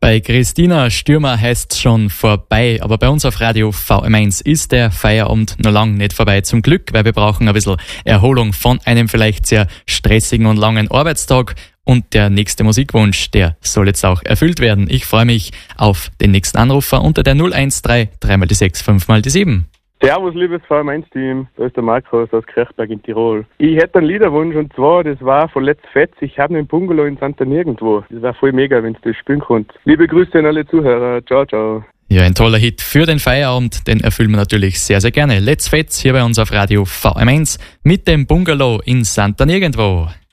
Bei Christina Stürmer heißt's schon vorbei, aber bei uns auf Radio VM1 ist der Feierabend noch lang nicht vorbei. Zum Glück, weil wir brauchen ein bisschen Erholung von einem vielleicht sehr stressigen und langen Arbeitstag. Und der nächste Musikwunsch, der soll jetzt auch erfüllt werden. Ich freue mich auf den nächsten Anrufer unter der 013 3x6 5x7. Servus, liebes VM1-Team. Da ist der Markus aus Kirchberg in Tirol. Ich hätte einen Liederwunsch und zwar, das war von Let's Fetz. Ich habe einen Bungalow in Santa Nirgendwo. Das wäre voll mega, wenn es das spielen könnt. Liebe Grüße an alle Zuhörer. Ciao, ciao. Ja, ein toller Hit für den Feierabend, den erfüllen wir natürlich sehr, sehr gerne. Let's Fetz hier bei uns auf Radio VM1 mit dem Bungalow in Santa Nirgendwo.